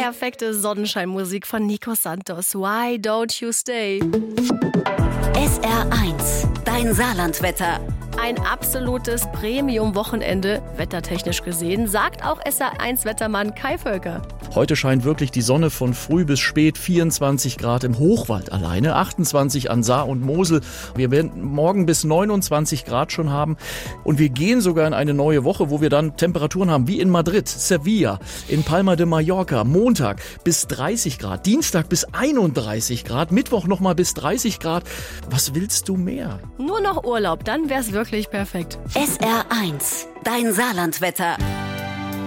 perfekte Sonnenscheinmusik von Nico Santos. Why don't you stay? SR1, dein Saarlandwetter. Ein absolutes Premium-Wochenende, wettertechnisch gesehen, sagt auch SR1-Wettermann Kai Völker. Heute scheint wirklich die Sonne von früh bis spät, 24 Grad im Hochwald alleine, 28 an Saar und Mosel. Wir werden morgen bis 29 Grad schon haben und wir gehen sogar in eine neue Woche, wo wir dann Temperaturen haben wie in Madrid, Sevilla, in Palma de Mallorca, Montag bis 30 Grad, Dienstag bis 31 Grad, Mittwoch nochmal bis 30 Grad. Was willst du mehr? Nur noch Urlaub, dann wär's wirklich perfekt. SR1, dein Saarlandwetter.